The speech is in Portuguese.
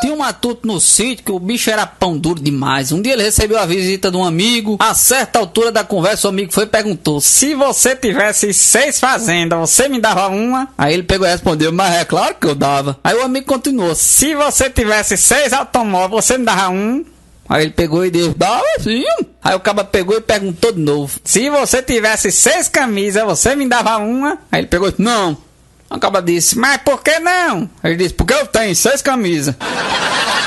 Tinha um matuto no sítio que o bicho era pão duro demais. Um dia ele recebeu a visita de um amigo. A certa altura da conversa, o amigo foi e perguntou: se você tivesse 6 fazendas, você me dava uma? Aí ele pegou e respondeu: mas é claro que eu dava. Aí o amigo continuou: se você tivesse 6 automóveis, você me dava um? Aí ele pegou e disse: dava sim. Aí o cara pegou e perguntou de novo: se você tivesse 6 camisas, você me dava uma? Aí ele pegou e disse: não. O cara disse: mas por que não? Ele disse: porque eu tenho 6 camisas.